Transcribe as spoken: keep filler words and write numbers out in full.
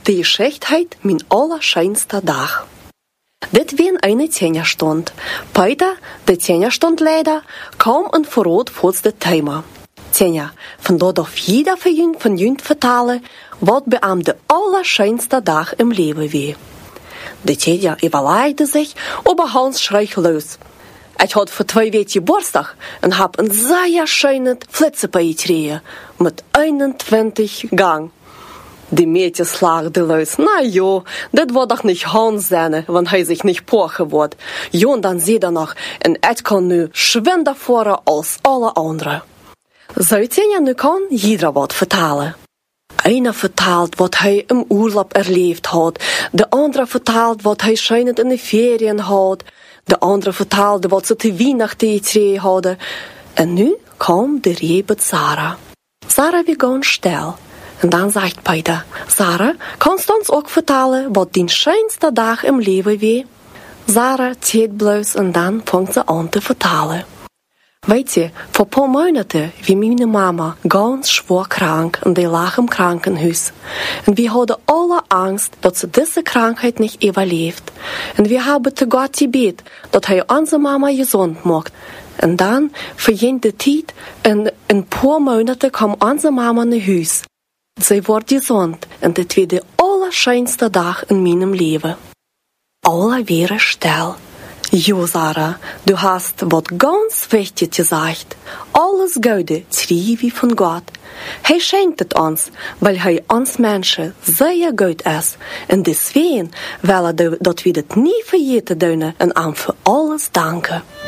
De Geschichte heet Mijn allerscheinste Dag. Dit wien eine Zehnerstund. Peter, de Zehnerstund leider, kaum een verrood volgens de timer. Zehner, van dort auf jeder von jün, von jün vertalen, wat bij am de allerscheinste Dag im Leben wie. De Zehner überlegte sich, aber Hans schreich los. Ich had voor twee weken Geburtstag en hab een sehr schönen Flitzepai gekregen, mit eenentwintig Gang. Die Mädchen lachten los. Na jo, das war doch nicht Hans seine, wenn er sich nicht pochen wird. Jo, und dann sieht er noch, en ich kann nu schwinder voren als alle anderen. Zoiets nu kan jeder wat vertalen. Einer vertelt, wat hij im Urlaub erlebt hat, de andere vertelt, wat hij scheinend in de Ferien had, de andere vertelde, wat ze te Weihnachten gekregen hadden. En nu kwam de Rebe Sarah. Sarah wie ganz still. Und dann sagt Peter, Sarah, kannst du uns auch vertellen, was dein schönster Tag im Leben war? Sarah zählt bloß und dann fängt sie an zu vertellen. Weet je, vor paar Monaten war meine Mama ganz schwer krank und die lag im Krankenhaus. Und wir hatten alle Angst, dass sie diese Krankheit nicht überlebt. Und wir haben zu Gott gebeten, dass er unsere Mama gesund macht. Und dann, für jede Zeit, in ein paar Monate kam unsere Mama nach Haus. Sie wurde gesund und das war der allerschönste Tag in meinem Leben. Alle waren still. Jo, Sarah, du hast was ganz Wichtiges gesagt. Alles Gute kriegen wir von Gott. Er schenkt es uns, weil er uns Menschen sehr gut ist. Und deswegen will er, dass wir das nie vergessen dürfen und ihm für alles danken.